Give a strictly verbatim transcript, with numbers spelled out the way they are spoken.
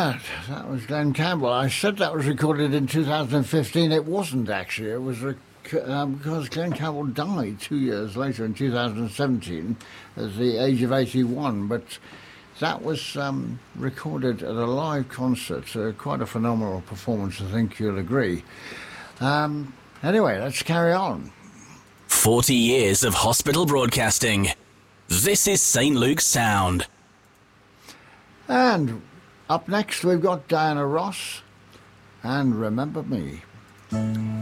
Yeah, that was Glenn Campbell. I said that was recorded in two thousand fifteen. It wasn't, actually. It was rec- um, because Glenn Campbell died two years later in two thousand seventeen at the age of eighty-one. But that was um, recorded at a live concert. Uh, quite a phenomenal performance, I think you'll agree. Um, anyway, let's carry on. forty years of hospital broadcasting. This is Saint Luke's Sound. And up next, we've got Diana Ross and Remember Me.